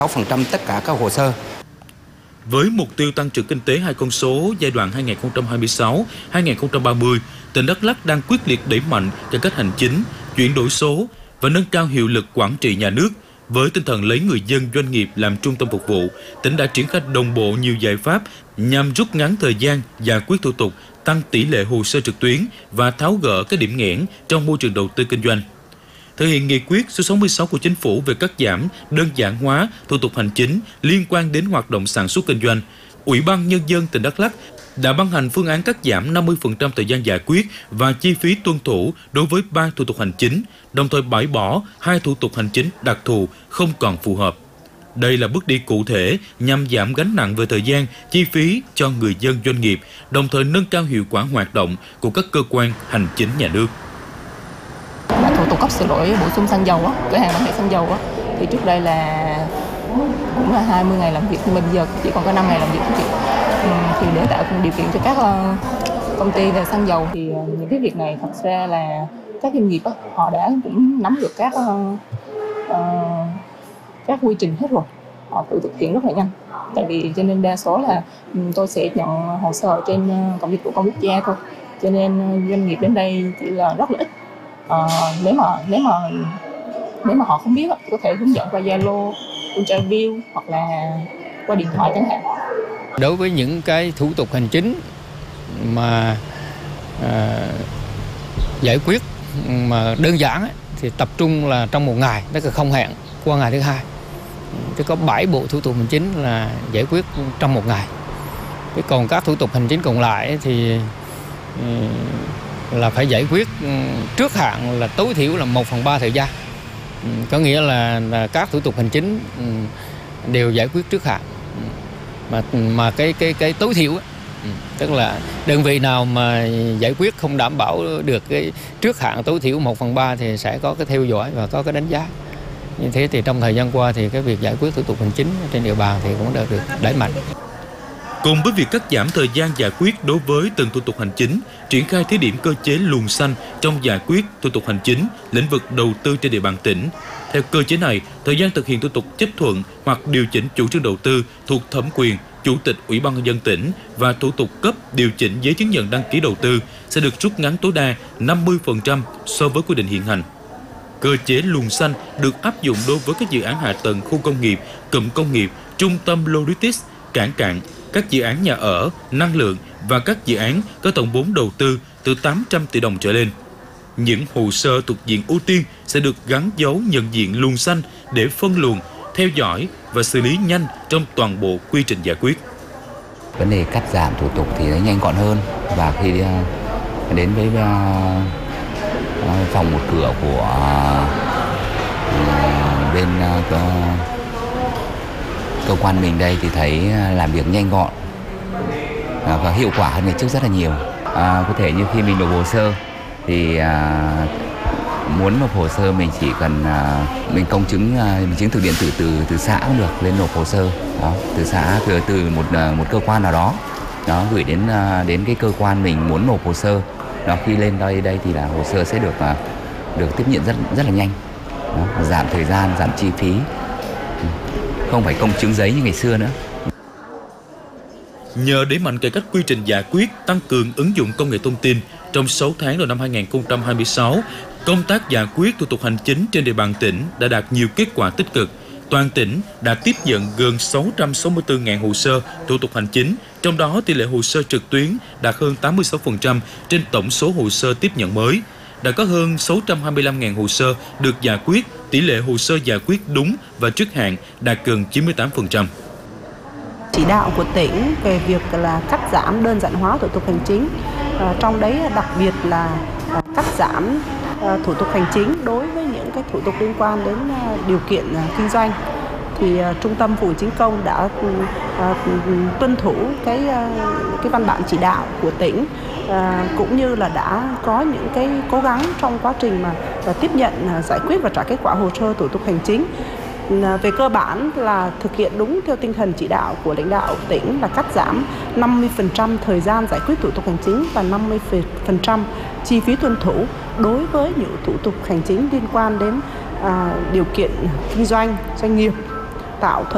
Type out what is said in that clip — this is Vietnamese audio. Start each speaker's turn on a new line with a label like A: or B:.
A: 6% tất cả các hồ sơ.
B: Với mục tiêu tăng trưởng kinh tế hai con số giai đoạn 2026-2030, tỉnh Đắk Lắk đang quyết liệt đẩy mạnh cải cách hành chính, chuyển đổi số và nâng cao hiệu lực quản trị nhà nước. Với tinh thần lấy người dân doanh nghiệp làm trung tâm phục vụ, tỉnh đã triển khai đồng bộ nhiều giải pháp nhằm rút ngắn thời gian giải quyết thủ tục, tăng tỷ lệ hồ sơ trực tuyến và tháo gỡ các điểm nghẽn trong môi trường đầu tư kinh doanh. Thực hiện nghị quyết số 66 của Chính phủ về cắt giảm, đơn giản hóa thủ tục hành chính liên quan đến hoạt động sản xuất kinh doanh, Ủy ban Nhân dân tỉnh Đắk Lắk đã ban hành phương án cắt giảm 50% thời gian giải quyết và chi phí tuân thủ đối với 3 thủ tục hành chính, đồng thời bãi bỏ 2 thủ tục hành chính đặc thù không còn phù hợp. Đây là bước đi cụ thể nhằm giảm gánh nặng về thời gian, chi phí cho người dân doanh nghiệp, đồng thời nâng cao hiệu quả hoạt động của các cơ quan hành chính nhà nước.
C: Thủ tục cấp sửa đổi bổ sung xăng dầu cửa hàng bán lẻ xăng dầu thì trước đây là cũng là 20 ngày làm việc, nhưng mà bây giờ chỉ còn có 5 ngày làm việc thôi. Thì để tạo điều kiện cho các công ty về xăng dầu thì những cái việc này thật ra là các doanh nghiệp họ đã cũng nắm được các quy trình hết rồi, họ tự thực hiện rất là nhanh. Tại vì cho nên đa số là tôi sẽ nhận hồ sơ trên cổng dịch vụ công quốc gia thôi, cho nên doanh nghiệp đến đây chỉ là rất là ít. Nếu mà họ không biết thì có thể hướng dẫn qua Zalo, Ultraview hoặc là qua điện thoại chẳng hạn.
D: Đối với những cái thủ tục hành chính mà giải quyết mà đơn giản thì tập trung là trong một ngày, tức là không hẹn qua ngày thứ hai. Thì có 7 bộ thủ tục hành chính là giải quyết trong một ngày. Thế còn các thủ tục hành chính còn lại thì là phải giải quyết trước hạn là tối thiểu là 1/3 thời gian. Có nghĩa là các thủ tục hành chính đều giải quyết trước hạn. Mà cái tối thiểu tức là đơn vị nào mà giải quyết không đảm bảo được cái trước hạn tối thiểu 1/3 thì sẽ có cái theo dõi và có cái đánh giá. Như thế thì trong thời gian qua thì cái việc giải quyết thủ tục hành chính trên địa bàn thì cũng đã được đẩy mạnh.
B: Cùng với việc cắt giảm thời gian giải quyết đối với từng thủ tục hành chính, triển khai thí điểm cơ chế luồng xanh trong giải quyết thủ tục hành chính, lĩnh vực đầu tư trên địa bàn tỉnh. Theo cơ chế này, thời gian thực hiện thủ tục chấp thuận hoặc điều chỉnh chủ trương đầu tư thuộc thẩm quyền Chủ tịch Ủy ban Nhân dân tỉnh và thủ tục cấp điều chỉnh giấy chứng nhận đăng ký đầu tư sẽ được rút ngắn tối đa 50% so với quy định hiện hành. Cơ chế luồng xanh được áp dụng đối với các dự án hạ tầng khu công nghiệp, cụm công nghiệp, trung tâm logistics, cảng cạn, các dự án nhà ở, năng lượng và các dự án có tổng vốn đầu tư từ 800 tỷ đồng trở lên. Những hồ sơ thuộc diện ưu tiên sẽ được gắn dấu nhận diện luồng xanh để phân luồng, theo dõi và xử lý nhanh trong toàn bộ quy trình giải quyết.
A: Vấn đề cắt giảm thủ tục thì nó nhanh gọn hơn, và khi đến với phòng một cửa của bên cơ quan mình đây thì thấy làm việc nhanh gọn và hiệu quả hơn ngày trước rất là nhiều. Có thể như khi mình nộp hồ sơ thì muốn nộp hồ sơ mình chỉ cần mình công chứng mình chứng thực điện tử từ xã cũng được, lên nộp hồ sơ đó, từ xã từ một cơ quan nào đó gửi đến cái cơ quan mình muốn nộp hồ sơ đó. Khi lên đây thì là hồ sơ sẽ được tiếp nhận rất là nhanh đó, giảm thời gian, giảm chi phí, không phải công chứng giấy như ngày xưa nữa.
B: Nhờ đẩy mạnh cải cách quy trình giải quyết, tăng cường ứng dụng công nghệ thông tin, trong 6 tháng đầu năm 2026, công tác giải quyết thủ tục hành chính trên địa bàn tỉnh đã đạt nhiều kết quả tích cực. Toàn tỉnh đã tiếp nhận gần 664.000 hồ sơ thủ tục hành chính, trong đó tỷ lệ hồ sơ trực tuyến đạt hơn 86% trên tổng số hồ sơ tiếp nhận mới. Đã có hơn 625.000 hồ sơ được giải quyết, tỷ lệ hồ sơ giải quyết đúng và trước hạn đạt gần 98%.
E: Chỉ đạo của tỉnh về việc là cắt giảm đơn giản hóa thủ tục hành chính, trong đấy đặc biệt là cắt giảm thủ tục hành chính đối với những cái thủ tục liên quan đến điều kiện kinh doanh. Thì Trung tâm Phục vụ Hành chính công đã tuân thủ cái văn bản chỉ đạo của tỉnh, cũng như là đã có những cái cố gắng trong quá trình mà tiếp nhận, giải quyết và trả kết quả hồ sơ thủ tục hành chính. Về cơ bản là thực hiện đúng theo tinh thần chỉ đạo của lãnh đạo tỉnh là cắt giảm 50% thời gian giải quyết thủ tục hành chính và 50% chi phí tuân thủ đối với những thủ tục hành chính liên quan đến điều kiện kinh doanh, doanh nghiệp, tạo thuận